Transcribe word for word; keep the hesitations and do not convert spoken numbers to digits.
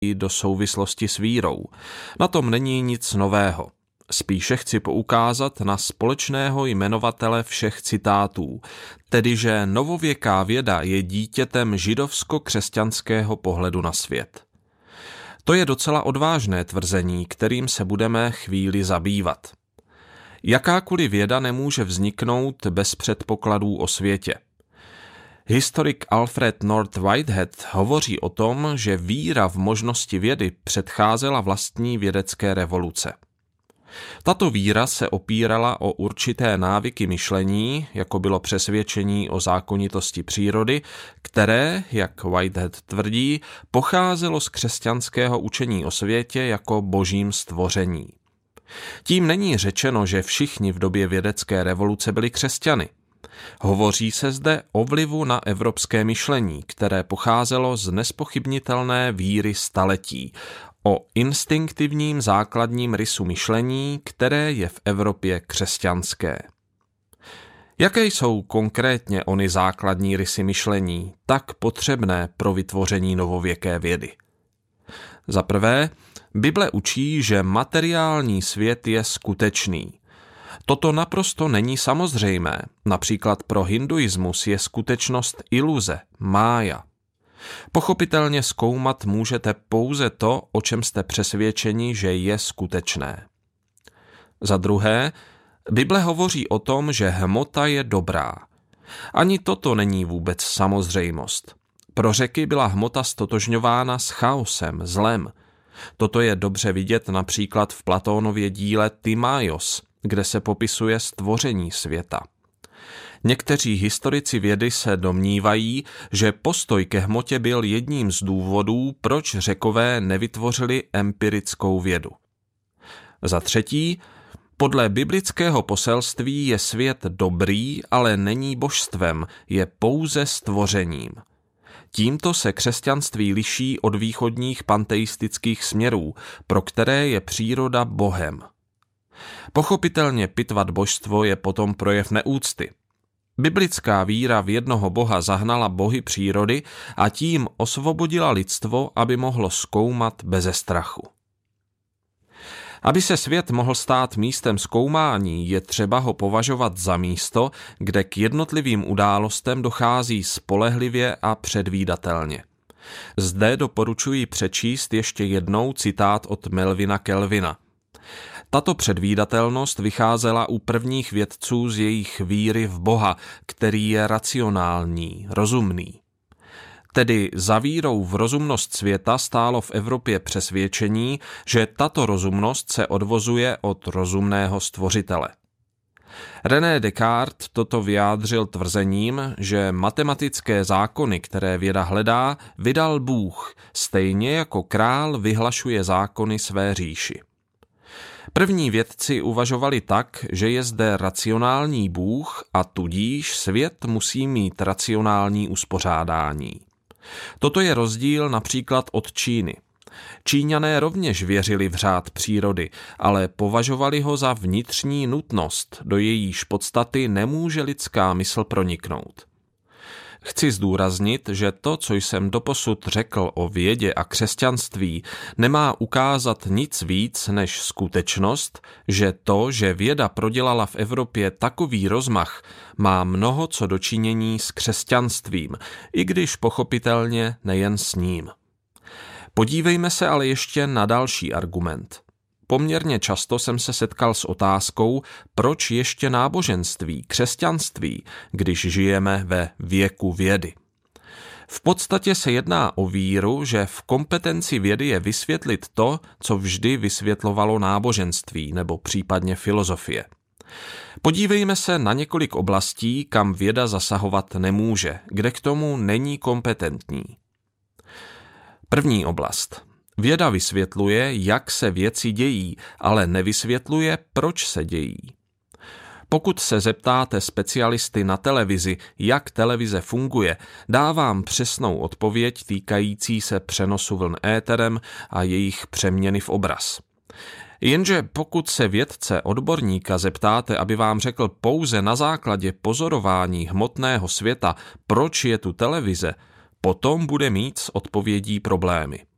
do souvislosti s vírou. Na tom není nic nového. Spíše chci poukázat na společného jmenovatele všech citátů, tedy že novověká věda je dítětem židovsko-křesťanského pohledu na svět. To je docela odvážné tvrzení, kterým se budeme chvíli zabývat. Jakákoliv věda nemůže vzniknout bez předpokladů o světě. Historik Alfred North Whitehead hovoří o tom, že víra v možnosti vědy předcházela vlastní vědecké revoluce. Tato víra se opírala o určité návyky myšlení, jako bylo přesvědčení o zákonitosti přírody, které, jak Whitehead tvrdí, pocházelo z křesťanského učení o světě jako božím stvoření. Tím není řečeno, že všichni v době vědecké revoluce byli křesťany. Hovoří se zde o vlivu na evropské myšlení, které pocházelo z nespochybnitelné víry staletí, o instinktivním základním rysu myšlení, které je v Evropě křesťanské. Jaké jsou konkrétně ony základní rysy myšlení, tak potřebné pro vytvoření novověké vědy? Za prvé, Bible učí, že materiální svět je skutečný. Toto naprosto není samozřejmé. Například pro hinduismus je skutečnost iluze, mája. Pochopitelně zkoumat můžete pouze to, o čem jste přesvědčeni, že je skutečné. Za druhé, Bible hovoří o tom, že hmota je dobrá. Ani toto není vůbec samozřejmost. Pro Řeky byla hmota stotožňována s chaosem, zlem. Toto je dobře vidět například v Platónově díle Timaios, kde se popisuje stvoření světa. Někteří historici vědy se domnívají, že postoj ke hmotě byl jedním z důvodů, proč Řekové nevytvořili empirickou vědu. Za třetí, podle biblického poselství je svět dobrý, ale není božstvem, je pouze stvořením. Tímto se křesťanství liší od východních panteistických směrů, pro které je příroda bohem. Pochopitelně pitvat božstvo je potom projev neúcty. Biblická víra v jednoho boha zahnala bohy přírody a tím osvobodila lidstvo, aby mohlo zkoumat beze strachu. Aby se svět mohl stát místem zkoumání, je třeba ho považovat za místo, kde k jednotlivým událostem dochází spolehlivě a předvídatelně. Zde doporučuji přečíst ještě jednou citát od Melvina Kelvina. Tato předvídatelnost vycházela u prvních vědců z jejich víry v Boha, který je racionální, rozumný. Tedy za vírou v rozumnost světa stálo v Evropě přesvědčení, že tato rozumnost se odvozuje od rozumného stvořitele. René Descartes toto vyjádřil tvrzením, že matematické zákony, které věda hledá, vydal Bůh, stejně jako král vyhlašuje zákony své říši. První vědci uvažovali tak, že je zde racionální Bůh a tudíž svět musí mít racionální uspořádání. Toto je rozdíl například od Číny. Číňané rovněž věřili v řád přírody, ale považovali ho za vnitřní nutnost, do jejíž podstaty nemůže lidská mysl proniknout. Chci zdůraznit, že to, co jsem doposud řekl o vědě a křesťanství, nemá ukázat nic víc než skutečnost, že to, že věda prodělala v Evropě takový rozmach, má mnoho co dočinění s křesťanstvím, i když pochopitelně nejen s ním. Podívejme se ale ještě na další argument. Poměrně často jsem se setkal s otázkou, proč ještě náboženství, křesťanství, když žijeme ve věku vědy. V podstatě se jedná o víru, že v kompetenci vědy je vysvětlit to, co vždy vysvětlovalo náboženství nebo případně filozofie. Podívejme se na několik oblastí, kam věda zasahovat nemůže, kde k tomu není kompetentní. První oblast. Věda vysvětluje, jak se věci dějí, ale nevysvětluje, proč se dějí. Pokud se zeptáte specialisty na televizi, jak televize funguje, dá vám přesnou odpověď týkající se přenosu vln éterem a jejich přeměny v obraz. Jenže pokud se vědce, odborníka zeptáte, aby vám řekl pouze na základě pozorování hmotného světa, proč je tu televize, potom bude mít s odpovědí problémy.